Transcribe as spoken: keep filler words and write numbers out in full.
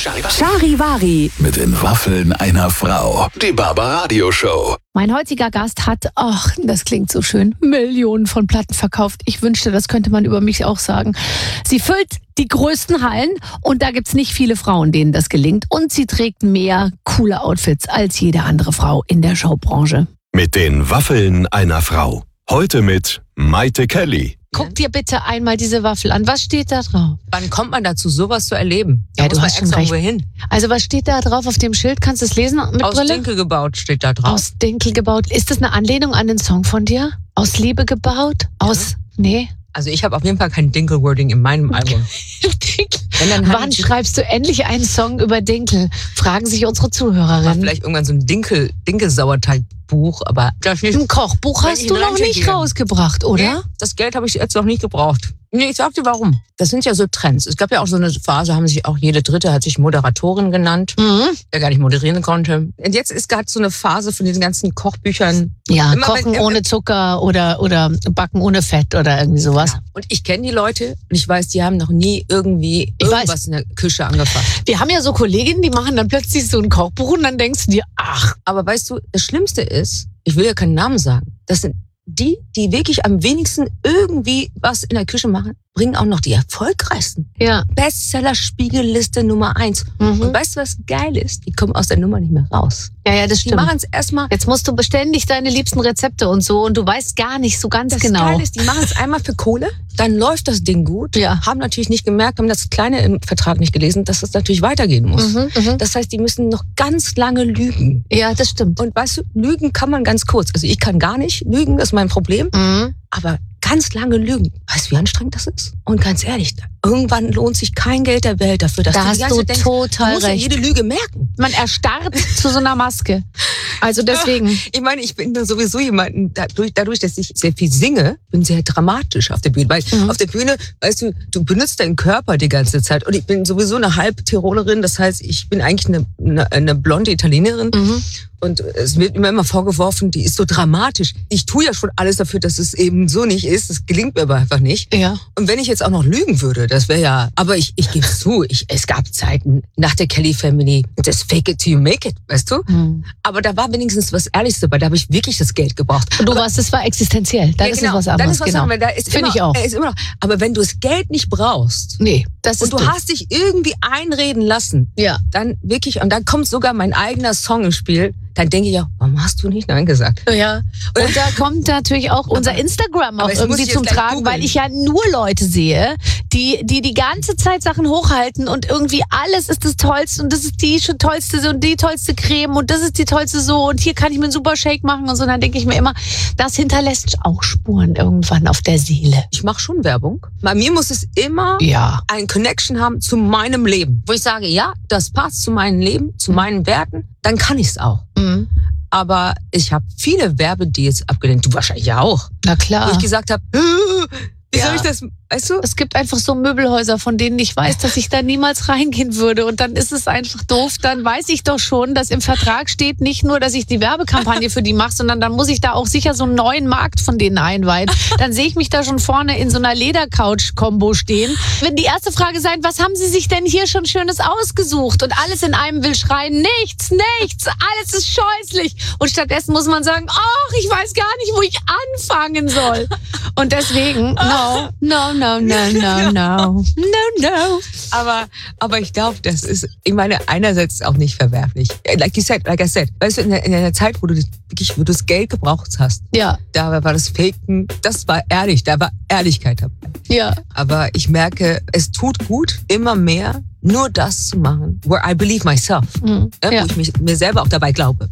Charivari mit den Waffeln einer Frau. Die Barbaradio Show. Mein heutiger Gast hat, ach, das klingt so schön, Millionen von Platten verkauft. Ich wünschte, das könnte man über mich auch sagen. Sie füllt die größten Hallen und da gibt's nicht viele Frauen, denen das gelingt. Und sie trägt mehr coole Outfits als jede andere Frau in der Showbranche. Mit den Waffeln einer Frau. Heute mit Maite Kelly. Guck dir bitte einmal diese Waffel an. Was steht da drauf? Wann kommt man dazu, sowas zu erleben? Da Ja, muss du man hast schon extra recht. irgendwo hin. Also was steht da drauf auf dem Schild? Kannst du es lesen mit Aus Brille? Dinkel gebaut steht da drauf. Aus Dinkel gebaut. Ist das eine Anlehnung an den Song von dir? Aus Liebe gebaut? Aus, nee? Also ich habe auf jeden Fall kein Dinkel-Wording in meinem Album. Wenn, dann Wann handelt es- schreibst du endlich einen Song über Dinkel? Fragen sich unsere Mach Zuhörerinnen. vielleicht irgendwann so ein Dinkel, Dinkel-Sauerteig-Buch, aber das nicht. Ein Kochbuch Wenn hast ich du in noch Rente nicht gehe. rausgebracht, oder? Das Geld habe ich jetzt noch nicht gebraucht. Nee, ich sag dir warum. Das sind ja so Trends. Es gab ja auch so eine Phase, haben sich auch jede Dritte hat sich Moderatorin genannt, Mhm. der gar nicht moderieren konnte. Und jetzt ist gerade so eine Phase von diesen ganzen Kochbüchern. Ja, Immer Kochen wenn- ohne Zucker oder, oder Backen ohne Fett oder irgendwie sowas. Ja. Und ich kenne die Leute und ich weiß, die haben noch nie irgendwie Ich irgendwas weiß. in der Küche angefasst. Wir haben ja so Kolleginnen, die machen dann plötzlich so ein Kochbuch und dann denkst du dir, ach, Aber weißt du, das Schlimmste ist, ich will ja keinen Namen sagen, das sind die, die wirklich am wenigsten irgendwie was in der Küche machen, bringen auch noch die erfolgreichsten. ja. Bestseller-Spiegelliste Nummer eins. Mhm. Und weißt du, was geil ist? Die kommen aus der Nummer nicht mehr raus. Ja, ja, das Die stimmt. machen es erstmal. Jetzt musst du beständig deine liebsten Rezepte und so und du weißt gar nicht so ganz Das genau. Geile ist, die machen es einmal für Kohle, dann läuft das Ding gut. Ja. Haben natürlich nicht gemerkt, haben das Kleine im Vertrag nicht gelesen, dass es natürlich weitergehen muss. Mhm, mhm. Das heißt, die müssen noch ganz lange lügen. Ja, das stimmt. Und weißt du, lügen kann man ganz kurz. Also ich kann gar nicht lügen, das ist mein Problem. Mhm. Aber ganz lange lügen, weißt du, wie anstrengend das ist? Und ganz ehrlich, irgendwann lohnt sich kein Geld der Welt dafür, dass Da du hast die ganze du Zeit denkst, total du musst ja recht. jede Lüge merken. Man erstarrt zu so einer Maske. Also deswegen. Ich meine, ich bin da sowieso jemanden, dadurch, dadurch, dass ich sehr viel singe, bin sehr dramatisch auf der Bühne. Weil Mhm. auf der Bühne, weißt du, du benutzt deinen Körper die ganze Zeit. Und ich bin sowieso eine Halbtirolerin, das heißt, ich bin eigentlich eine, eine, eine blonde Italienerin. Mhm. Und es wird mir immer vorgeworfen, die ist so dramatisch. Ich tue ja schon alles dafür, dass es eben so nicht ist. Das gelingt mir aber einfach nicht. Ja. Und wenn ich jetzt auch noch lügen würde, das wäre ja... Aber ich, ich gebe es zu, ich, es gab Zeiten nach der Kelly Family, das Fake it till you make it, weißt du? Mhm. Aber da war wenigstens was Ehrliches dabei, da habe ich wirklich das Geld gebraucht. Und du warst, es war existenziell. Dann Ja, ist genau, es was dann anderes. ist was genau. anderes, weil da ist Finde immer, ich auch. äh, Ist immer noch, aber wenn du das Geld nicht brauchst Nee, das ist und du doof. hast dich irgendwie einreden lassen, Ja. dann wirklich, und dann kommt sogar mein eigener Song ins Spiel, dann denke ich ja, warum hast du nicht Nein gesagt? Ja. Und da kommt natürlich auch unser Instagram auch aber es muss irgendwie ich jetzt zum gleich Tragen, googeln. weil ich ja nur Leute sehe, die, die die ganze Zeit Sachen hochhalten und irgendwie alles ist das Tollste und das ist die schon tollste und die tollste Creme und das ist die tollste so und hier kann ich mir einen super Shake machen und so. Und dann denke ich mir immer, das hinterlässt auch Spuren irgendwann auf der Seele. Ich mache schon Werbung. Bei mir muss es immer Ja. ein Connection haben zu meinem Leben. Wo ich sage, ja, das passt zu meinem Leben, zu meinen Werten, dann kann ich es auch. Mhm. Aber ich habe viele Werbedeals abgelehnt, du wahrscheinlich ja auch, Na wo klar. ich gesagt habe, wie Ja. soll ich das, weißt du? Es gibt einfach so Möbelhäuser, von denen ich weiß, dass ich da niemals reingehen würde. Und dann ist es einfach doof. Dann weiß ich doch schon, dass im Vertrag steht nicht nur, dass ich die Werbekampagne für die mache, sondern dann muss ich da auch sicher so einen neuen Markt von denen einweihen. Dann sehe ich mich da schon vorne in so einer Ledercouch-Kombo stehen. Wenn die erste Frage sein, was haben Sie sich denn hier schon Schönes ausgesucht? Und alles in einem will schreien, nichts, nichts, alles ist scheußlich. Und stattdessen muss man sagen, ach, ich weiß gar nicht, wo ich anfangen soll. Und deswegen, no, no, no, no, no, no, no, no. Aber, aber ich glaube, das ist, ich meine, einerseits auch nicht verwerflich. Like you said, like I said, weißt du, in der, in der Zeit, wo du das, wirklich, wo du das Geld gebraucht hast, Ja, da war das Faken, das war ehrlich, da war Ehrlichkeit dabei. ja. Aber ich merke, es tut gut, immer mehr nur das zu machen, where I believe myself, Mhm. ne, Ja. wo ich mich, mir selber auch dabei glaube.